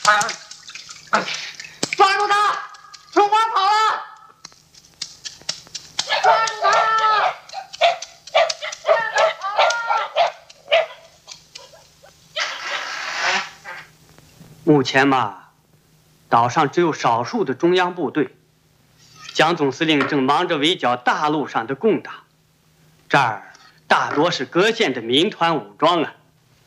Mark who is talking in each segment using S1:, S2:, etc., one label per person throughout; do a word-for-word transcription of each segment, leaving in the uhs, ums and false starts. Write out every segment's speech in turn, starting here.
S1: 抓住他！春花跑了！抓住他！
S2: 目前嘛，岛上只有少数的中央部队，蒋总司令正忙着围剿大陆上的共党，这儿大多是各县的民团武装啊。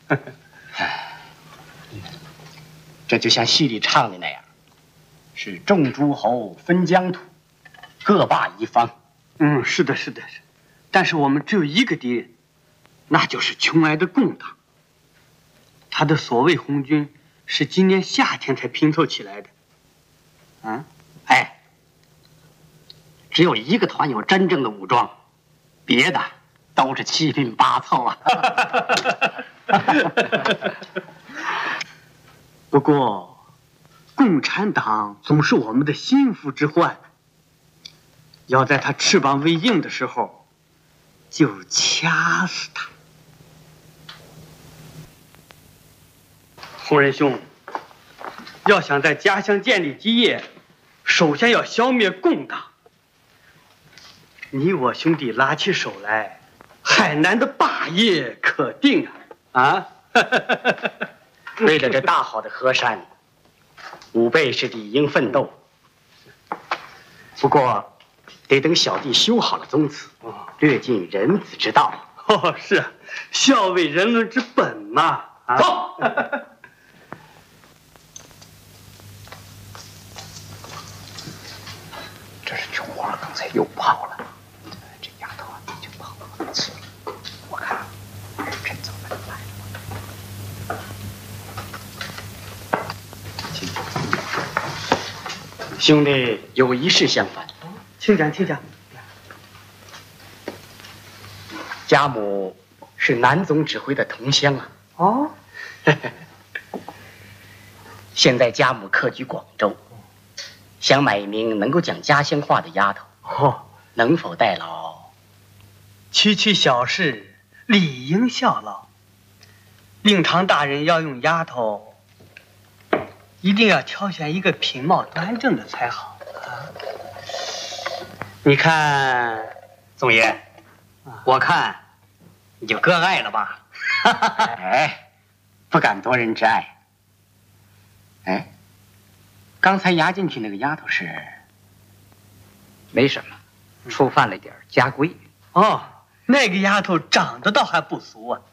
S3: 这就像戏里唱的那样，是众诸侯分疆土，各霸一方。
S2: 嗯，是的，是的，是。但是我们只有一个敌人，那就是穷挨的共党。他的所谓红军是今年夏天才拼凑起来的。
S3: 啊，哎，只有一个团有真正的武装，别的都是七拼八凑啊。
S2: 不过，共产党总是我们的心腹之患，要在他翅膀未硬的时候，就掐死他。洪仁兄，要想在家乡建立基业，首先要消灭共党。你我兄弟拉起手来，海南的霸业可定啊！啊！
S3: 为了这大好的河山，吾辈是理应奋斗。不过，得等小弟修好了宗祠，略尽人子之道。
S2: 哦，是，孝为人伦之本嘛。啊、
S3: 走。这是琼花刚才又跑了，这丫头啊，就跑了次了。我看趁早来了。兄弟有一事相烦，
S2: 请讲，请讲。
S3: 家母是南总指挥的同乡啊。
S2: 哦。
S3: 现在家母客居广州，想买一名能够讲家乡话的丫头。
S2: 哦，
S3: 能否代劳？
S2: 区区小事，理应效劳。令堂大人要用丫头，一定要挑选一个品貌端正的才好啊！你看，
S3: 总爷，我看你就割爱了吧。哎，不敢夺人之爱。哎，刚才押进去那个丫头是？
S4: 没什么，触犯了点家规。
S2: 哦，那个丫头长得倒还不俗啊。